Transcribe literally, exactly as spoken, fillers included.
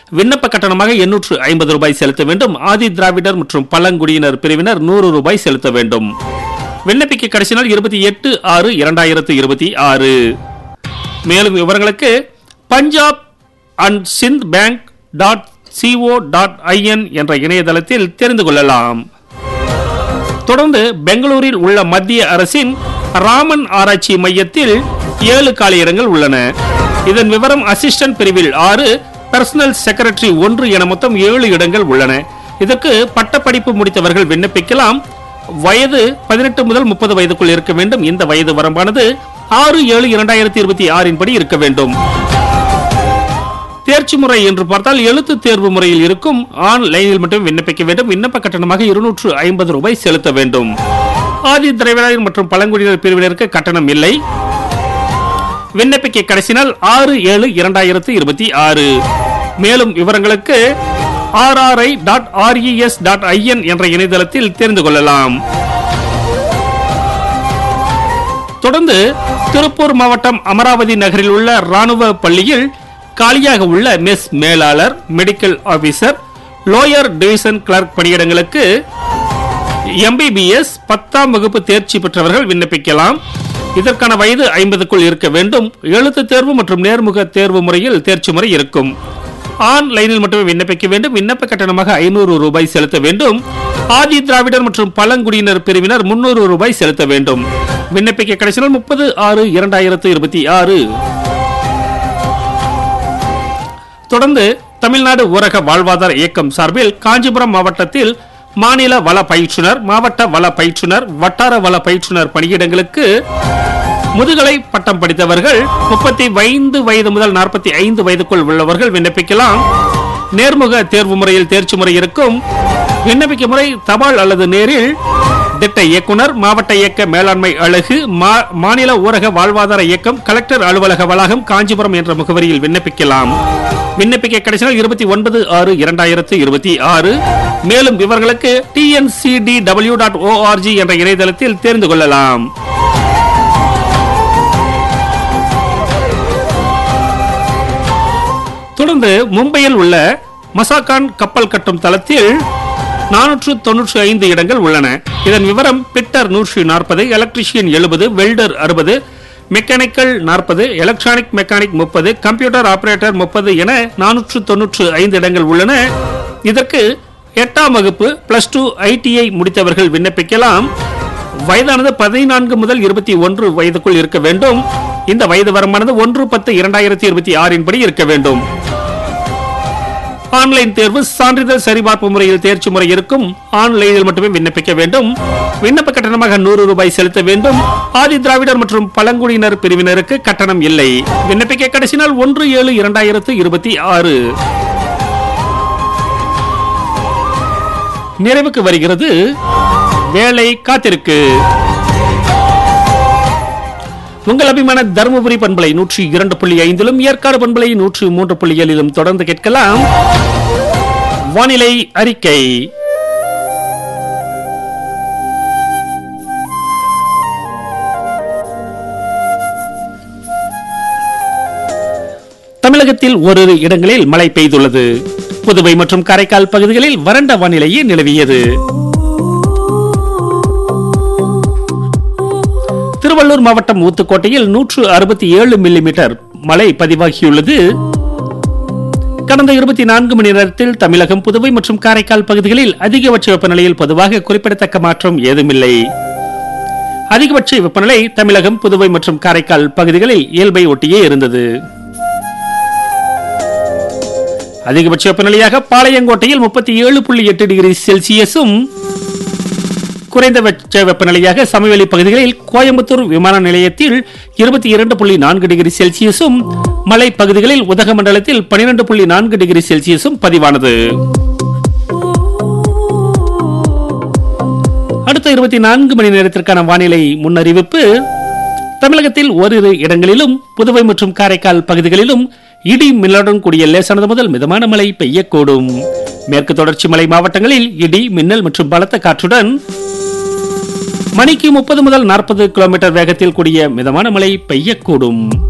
விண்ணப்ப கட்டணமாக எண்ணூற்று ஐம்பது ரூபாய் செலுத்த வேண்டும். ஆதி திராவிடர் மற்றும் பழங்குடியினர் பிரிவினர் நூறு ரூபாய் செலுத்த வேண்டும். விண்ணப்பிக்க கடைசி நாள் இருபத்தி எட்டு ஆறு இரண்டாயிரத்து இருபத்தி ஆறு. மேலும் விவரங்களுக்கு Punjab and Sindh bank dot CO dot IN என்ற இணையதளத்தில் தெரிந்து கொள்ளலாம். தொடர்ந்து பெங்களூரில் உள்ள மத்திய அரசின் ராமன் ஆராய்ச்சி மையத்தில் ஏழு காலியிடங்கள் உள்ளன. இதன் விவரம் அசிஸ்டன்ட் பிரிவில் ஆறு, பர்சனல் செக்ரட்டரி ஒன்று என மொத்தம் ஏழு இடங்கள் உள்ளன. இதற்கு பட்டப்படிப்பு முடித்தவர்கள் விண்ணப்பிக்கலாம். வயது பதினெட்டு முதல் முப்பது வயதுக்குள் இருக்க வேண்டும். இந்த வயது வரம்பானது ஆறு ஏழு இரண்டாயிரத்தி இருபத்தி ஆறின் படி இருக்க வேண்டும். தேர்ச்சி முறை என்று பார்த்தால் எழுத்து தேர்வு முறையில் இருக்கும். ஆன்லைனில் மட்டும் விண்ணப்பிக்க வேண்டும். விண்ணப்ப கட்டணமாக இருநூற்று ஐம்பது ரூபாய் செலுத்த வேண்டும். ஆதி திராவிடர் மற்றும் பழங்குடியினர் பிரிவினருக்கு கட்டணம் இல்லை. விண்ணப்பிக்க கடைசி நாள் ஆறு ஏழு இரண்டாயிரத்து இருபத்தி ஆறு. மேலும் விவரங்களுக்கு R R I dot R E S dot I என் என்ற இணையதளத்தில் தெரிந்து கொள்ளலாம். தொடர்ந்து திருப்பூர் மாவட்டம் அமராவதி நகரில் உள்ள ராணுவ பள்ளியில் காலியாக உள்ள மெஸ் மேலாளர், medical officer, lower division clerk பணியிடங்களுக்கு எம்பிபிஎஸ் பத்தாம் வகுப்பு தேர்ச்சி பெற்றவர்கள் விண்ணப்பிக்கலாம். இதற்கான வயது ஐம்பதுக்குள் இருக்க வேண்டும். எழுத்து தேர்வு மற்றும் நேர்முக தேர்வு முறையில் தேர்ச்சி முறை இருக்கும். ஆன்லைனில் மட்டுமே விண்ணப்பிக்க வேண்டும். விண்ணப்ப கட்டணமாக ஐநூறு ரூபாய் செலுத்த வேண்டும். ஆதி திராவிடர் மற்றும் பழங்குடியினர் பிரிவினர் முன்னூறு ரூபாய் செலுத்த வேண்டும். விண்ணப்பிக்க கடைசி நாள் முப்பது ஆறு இரண்டாயிரத்து இருபத்தி ஆறு. தொடர்ந்து தமிழ்நாடு ஊரக வாழ்வாதார இயக்கம் சார்பில் காஞ்சிபுரம் மாவட்டத்தில் மாநில வள பயிற்றுனர், மாவட்ட வள பயிற்றுனர், வட்டார வள பயிற்றுனர் பணியிடங்களுக்கு முதுகலை பட்டம் படித்தவர்கள் முப்பத்தி ஐந்து வயது முதல் நாற்பத்தி ஐந்து வயதுக்குள் உள்ளவர்கள் விண்ணப்பிக்கலாம். நேர்முக தேர்வு முறையில் தேர்ச்சி முறை இருக்கும். விண்ணப்பிக்க முறை தபால் அல்லது நேரில். திட்ட இயக்குனர், மாவட்ட இயக்க மேலாண்மை அலகு, மாநில ஊரக வாழ்வாதார இயக்கம், கலெக்டர் அலுவலக வளாகம், காஞ்சிபுரம் என்ற முகவரியில் விண்ணப்பிக்கலாம். விண்ணப்பிக்க கடைசி நாள் இருபத்தி ஒன்பது ஆறு இரண்டாயிரத்து இருபத்தி ஆறு. மேலும் விவரங்களுக்கு T N C D W dot O R G என்ற இணையதளத்தில் தெரிந்து கொள்ளலாம். தொடர்ந்து மும்பையில் உள்ள மசாகான் கப்பல் கட்டும் தளத்தில் நானூற்று தொன்னூற்றி ஐந்து இடங்கள் உள்ளன. இதன் விவரம் பிட்டர் நூற்றி நாற்பது, எலக்ட்ரிஷியன் எழுபது, வெல்டர் அறுபது, மெக்கானிக்கல் நாற்பது, எலக்ட்ரானிக் மெக்கானிக் முப்பது, கம்ப்யூட்டர் ஆபரேட்டர் முப்பது என நானூற்று தொன்னூற்று ஐந்து இடங்கள் உள்ளன. இதற்கு எட்டாம் வகுப்பு பிளஸ் டூ ஐடிஐ முடித்தவர்கள் விண்ணப்பிக்கலாம். வயதானது பதினான்கு முதல் இருபத்தி ஒன்று வயதுக்குள் இருக்க வேண்டும். இந்த வயது வரம்பானது ஒன்று பத்து இரண்டாயிரத்தி இருபத்தி ஆறின் படி இருக்க வேண்டும். ஆன்லைன் தேர்வு, சான்றிதழ் சரிபார்ப்பு முறையில் தேர்ச்சி முறை இருக்கும். ஆன்லைனில் மட்டுமே விண்ணப்பிக்க வேண்டும். விண்ணப்ப கட்டணமாக நூறு ரூபாய் செலுத்த வேண்டும். ஆதி திராவிடர் மற்றும் பழங்குடியினர் பிரிவினருக்கு கட்டணம் இல்லை. விண்ணப்பிக்க கடைசி நாள் ஒன்று ஏழு இரண்டாயிரத்து இருபத்தி ஆறு. நிறைவுக்கு வருகிறது வேலை காத்திருக்கு. உங்கள் அபிமான தருமபுரி பண்பலை நூற்றி இரண்டு புள்ளி ஐந்திலும் ஏற்காடு பண்பலை நூற்றி மூன்று புள்ளி ஏழிலும் தொடர்ந்து கேட்கலாம் வானிலை அறிக்கை. தமிழகத்தில் ஓரிரு இடங்களில் மழை பெய்துள்ளது. புதுவை மற்றும் காரைக்கால் பகுதிகளில் வறண்ட வானிலையே நிலவியது. திருவள்ளூர் மாவட்டம் ஊத்துக்கோட்டையில் நூற்று அறுபத்தி ஏழு மில்லிமீட்டர் மழை பதிவாகியுள்ளது. கடந்த இருபத்தி நான்கு மணி நேரத்தில் தமிழகம், புதுவை மற்றும் காரைக்கால் பகுதிகளில் அதிகபட்ச வெப்பநிலையில் பொதுவாக குறிப்பிடத்தக்க மாற்றம் ஏதுமில்லை. அதிகபட்ச வெப்பநிலை தமிழகம், புதுவை மற்றும் காரைக்கால் பகுதிகளில் இயல்பை ஒட்டியே இருந்தது. அதிகபட்ச வெப்பநிலையாக பாளையங்கோட்டையில் முப்பத்தி ஏழு புள்ளி எட்டு டிகிரி செல்சியஸும், குறைந்தபட்ச வெப்பநிலையாக சமவெளி பகுதிகளில் கோயம்புத்தூர் விமான நிலையத்தில் இருபத்தி இரண்டு புள்ளி நான்கு டிகிரி செல்சியஸும், மலை பகுதிகளில் உதகமண்டலத்தில் பனிரெண்டு புள்ளி நான்கு டிகிரி செல்சியஸும் பதிவானது. அடுத்த இருபத்தி நான்கு மணி நேரத்திற்கான வானிலை முன்னறிவிப்பு. தமிழகத்தில் ஓரிரு இடங்களிலும், புதுவை மற்றும் காரைக்கால் பகுதிகளிலும் இடி மின்னலுடன் கூடிய லேசானது முதல் மிதமான மழை பெய்யக்கூடும். மேற்கு தொடர்ச்சி மலை மாவட்டங்களில் இடி மின்னல் மற்றும் பலத்த காற்றுடன் மணிக்கு முப்பது முதல் நாற்பது கிலோமீட்டர் வேகத்தில் கூடிய மிதமான மழை பெய்யக்கூடும்.